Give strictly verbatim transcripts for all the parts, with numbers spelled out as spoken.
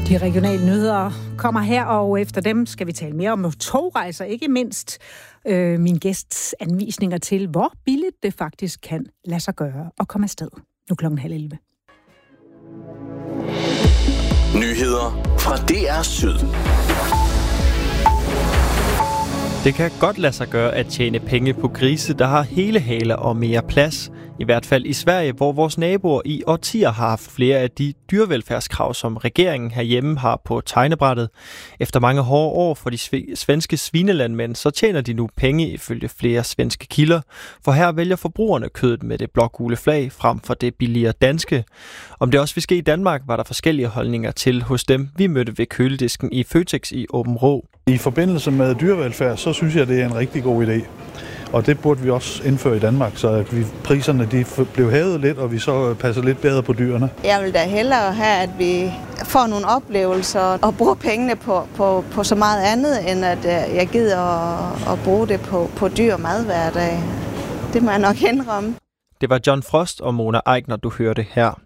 De regionale nyheder kommer her, og efter dem skal vi tale mere om togrejser, ikke mindst øh, min gæsts anvisninger til, hvor billigt det faktisk kan lade sig gøre at komme afsted. Nu klokken halv elleve. Nyheder fra D R Syd. Det kan godt lade sig gøre at tjene penge på grise, der har hele haler og mere plads. I hvert fald i Sverige, hvor vores naboer i årtier har haft flere af de dyrevelfærdskrav, som regeringen herhjemme har på tegnebrættet. Efter mange hårde år for de svenske svinelandmænd, så tjener de nu penge ifølge flere svenske kilder. For her vælger forbrugerne kødet med det blågule flag frem for det billigere danske. Om det også vil ske i Danmark, var der forskellige holdninger til hos dem, vi mødte ved køledisken i Føtex i Aabenraa. I forbindelse med dyrevelfærd, så synes jeg, det er en rigtig god idé. Og det burde vi også indføre i Danmark, så at vi, priserne de blev hævet lidt, og vi så passer lidt bedre på dyrene. Jeg vil da hellere have, at vi får nogle oplevelser og bruger pengene på, på, på så meget andet, end at jeg gider at, at bruge det på, på dyr mad hver dag. Det må jeg nok indrømme. Det var John Frost og Mona Eichner, du hørte her.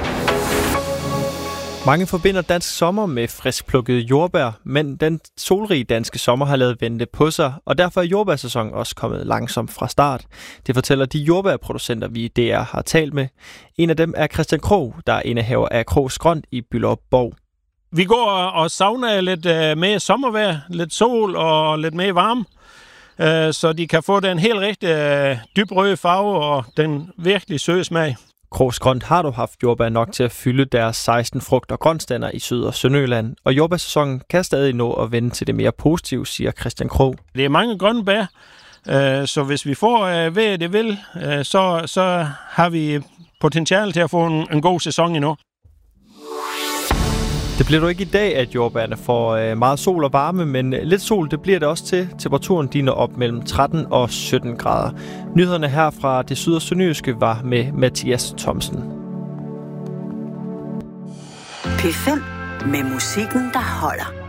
Mange forbinder dansk sommer med friskplukkede jordbær, men den solrige danske sommer har lavet vente på sig, og derfor er jordbærsæsonen også kommet langsomt fra start. Det fortæller de jordbærproducenter, vi i D R har talt med. En af dem er Christian Krog, der er indehaver af Krogs Grønt i Bylderup-Bov. Vi går og savner lidt mere sommervejr, lidt sol og lidt mere varme, så de kan få den helt rigtig dybrøde farve og den virkelig søde smag. Krogs Grønt har du haft jordbær nok til at fylde deres seksten frugt- og grøntstander i Syd- og Sønderjylland, og jordbærsæsonen kan stadig nå at vende til det mere positive, siger Christian Krog. Det er mange grønne bær, så hvis vi får hvad det vil, så, så har vi potentiale til at få en, en god sæson endnu. Det bliver du ikke i dag, at jordbærne får meget sol og varme, men lidt sol det bliver det også til. Temperaturen diner op mellem tretten og sytten grader. Nyhederne her fra det syd- og sønderjyske var med Mathias Thomsen. P fem med musikken, der holder.